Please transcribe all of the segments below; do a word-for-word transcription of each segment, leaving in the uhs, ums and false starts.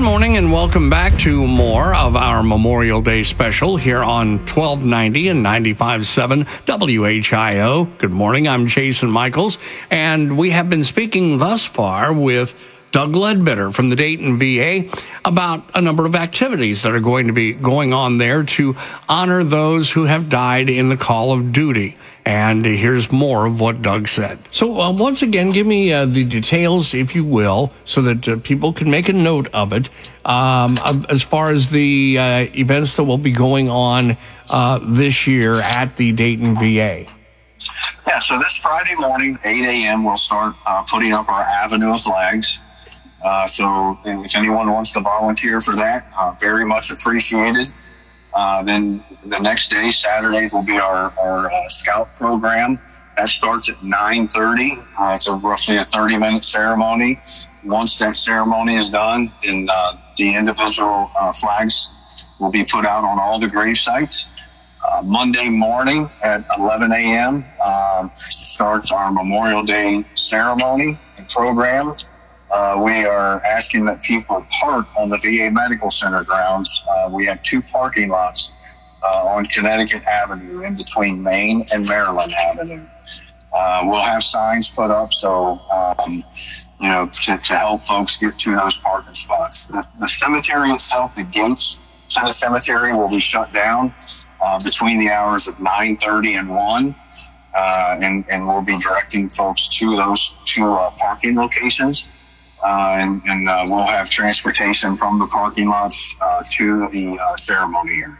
morning and welcome back to more of our Memorial Day special here on twelve ninety and ninety-five point seven W H I O. Good morning, I'm Jason Michaels, and we have been speaking thus far with Doug Ledbetter from the Dayton V A about a number of activities that are going to be going on there to honor those who have died in the call of duty. And here's more of what Doug said. So uh, once again, give me uh, the details, if you will, so that uh, people can make a note of it, um, as far as the uh, events that will be going on uh, this year at the Dayton V A. Yeah, so this Friday morning, eight a.m., we'll start uh, putting up our Avenue of Flags. Uh, so if anyone wants to volunteer for that, uh, very much appreciated. Uh, then the next day, Saturday, will be our, our uh, Scout program. That starts at nine thirty. Uh, it's a roughly a thirty-minute ceremony. Once that ceremony is done, then uh, the individual uh, flags will be put out on all the grave sites. Uh, Monday morning at eleven a.m. Um, starts our Memorial Day ceremony and program. Uh, we are asking that people park on the V A Medical Center grounds. Uh, we have two parking lots uh, on Connecticut Avenue in between Main and Maryland Avenue. Uh, we'll have signs put up so, um, you know, to, to help folks get to those parking spots. The, the cemetery itself, the gates to the cemetery will be shut down uh, between the hours of nine thirty and one. Uh, and, and we'll be directing folks to those two uh, parking locations. Uh, and and uh, we'll have transportation from the parking lots uh, to the uh, ceremony area.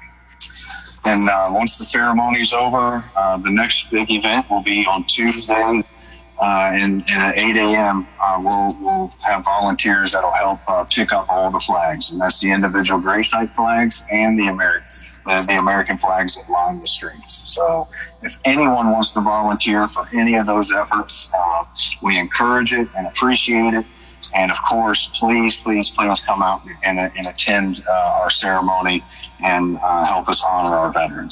And uh, once the ceremony is over, uh, the next big event will be on Tuesday. Uh, and, and at eight a.m., uh, we'll, we'll have volunteers that'll help uh, pick up all the flags. And that's the individual gravesite flags and the American, the, the American flags that line the streets. So if anyone wants to volunteer for any of those efforts, uh, we encourage it and appreciate it. And of course, please, please, please come out and, and attend uh, our ceremony and uh, help us honor our veterans.